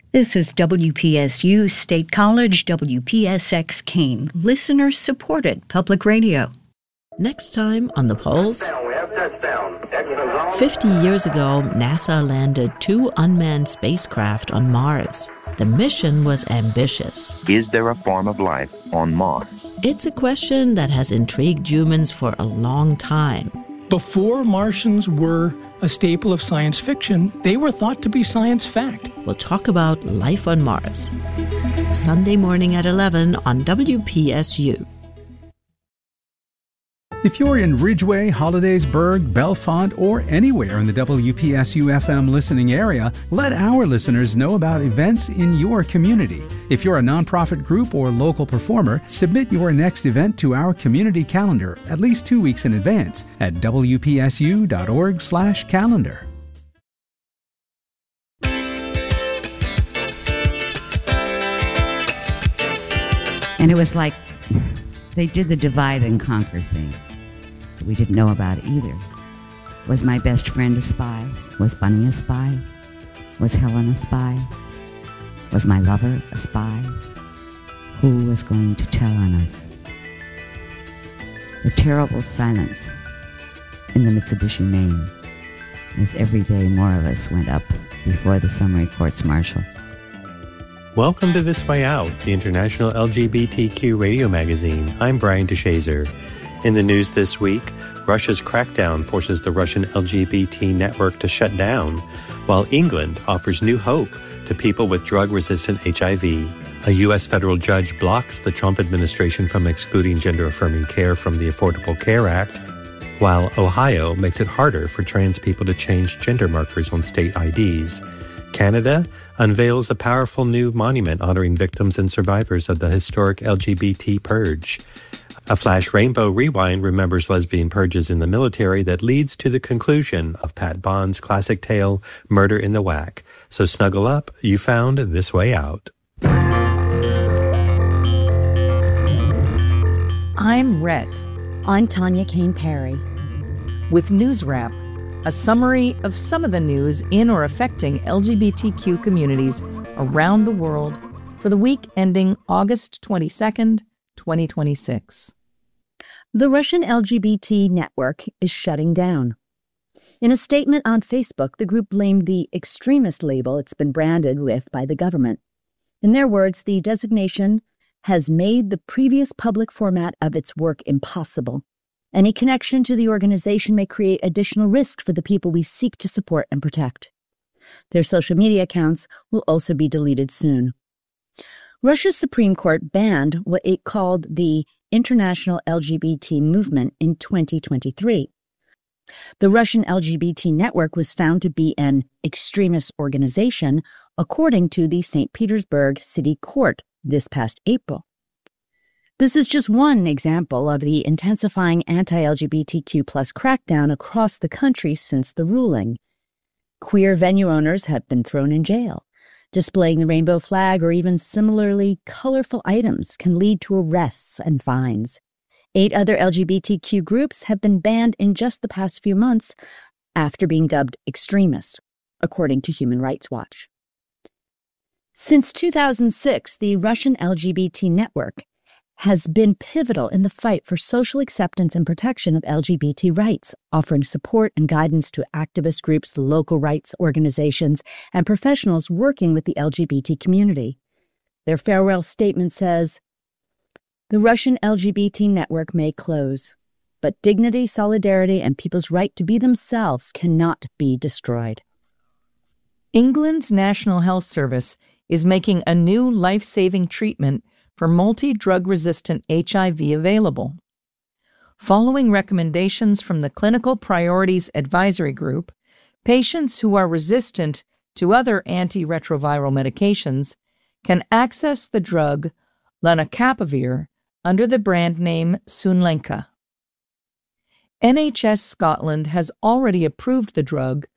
This is WPSU State College, WPSX Keene, listener-supported public radio. Next time on The Pulse, 50 years ago, NASA landed 2 unmanned spacecraft on Mars. The mission was ambitious. Is there a form of life on Mars? It's a question that has intrigued humans for a long time. Before Martians were a staple of science fiction, they were thought to be science fact. We'll talk about life on Mars. Sunday morning at 11 on WPSU. If you're in Ridgeway, Hollidaysburg, Bellefonte, or anywhere in the WPSU FM listening area, let our listeners know about events in your community. If you're a nonprofit group or local performer, submit your next event to our community calendar at least 2 weeks in advance at wpsu.org/calendar. And it was like they did the divide and conquer thing. We didn't know about it either. Was my best friend a spy? Was Bunny a spy? Was Helen a spy? Was my lover a spy? Who was going to tell on us? The terrible silence in the Mitsubishi Maine as every day more of us went up before the summary courts-martial. Welcome to This Way Out, the international LGBTQ radio magazine. I'm Brian DeShazer. In the news this week, Russia's crackdown forces the Russian LGBT network to shut down, while England offers new hope to people with drug-resistant HIV. A U.S. federal judge blocks the Trump administration from excluding gender-affirming care from the Affordable Care Act, while Ohio makes it harder for trans people to change gender markers on state IDs. Canada unveils a powerful new monument honoring victims and survivors of the historic LGBT purge. A Flash Rainbow Rewind remembers lesbian purges in the military that leads to the conclusion of Pat Bond's classic tale, Murder in the Whack. So snuggle up, you found This Way Out. I'm Rhett. I'm Tanya Kane Perry. With News Wrap, a summary of some of the news in or affecting LGBTQ communities around the world for the week ending August 22nd, 2026. The Russian LGBT network is shutting down. In a statement on Facebook, the group blamed the extremist label it's been branded with by the government. In their words, the designation has made the previous public format of its work impossible. Any connection to the organization may create additional risk for the people we seek to support and protect. Their social media accounts will also be deleted soon. Russia's Supreme Court banned what it called the International LGBT Movement in 2023. The Russian LGBT network was found to be an extremist organization, according to the St. Petersburg City Court this past April. This is just one example of the intensifying anti-LGBTQ+ crackdown across the country since the ruling. Queer venue owners have been thrown in jail. Displaying the rainbow flag or even similarly colorful items can lead to arrests and fines. 8 other LGBTQ groups have been banned in just the past few months after being dubbed extremists, according to Human Rights Watch. Since 2006, the Russian LGBT network has been pivotal in the fight for social acceptance and protection of LGBT rights, offering support and guidance to activist groups, local rights organizations, and professionals working with the LGBT community. Their farewell statement says, "The Russian LGBT network may close, but dignity, solidarity, and people's right to be themselves cannot be destroyed." England's National Health Service is making a new life-saving treatment for multi-drug-resistant HIV available. Following recommendations from the Clinical Priorities Advisory Group, patients who are resistant to other antiretroviral medications can access the drug lenacapavir under the brand name Sunlenca. NHS Scotland has already approved the drug